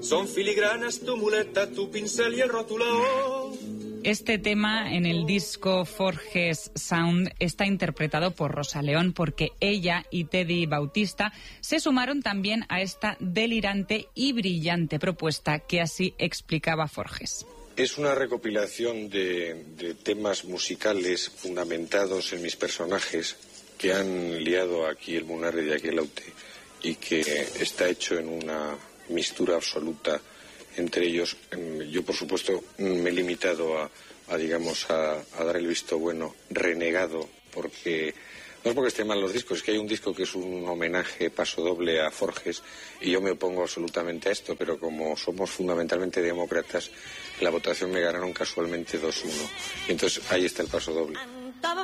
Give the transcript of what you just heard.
Son filigranas tu muleta, tu pincel y el rotulador. Este tema en el disco Forges Sound está interpretado por Rosa León porque ella y Teddy Bautista se sumaron también a esta delirante y brillante propuesta que así explicaba Forges. Es una recopilación de temas musicales fundamentados en mis personajes que han liado aquí el Munarri y aquí el Aute y que está hecho en una mistura absoluta entre ellos. Yo, por supuesto, me he limitado a dar el visto bueno renegado, porque no es porque estén mal los discos, es que hay un disco que es un homenaje pasodoble a Forges y yo me opongo absolutamente a esto, pero como somos fundamentalmente demócratas, la votación me ganaron casualmente 2-1 y entonces ahí está el pasodoble.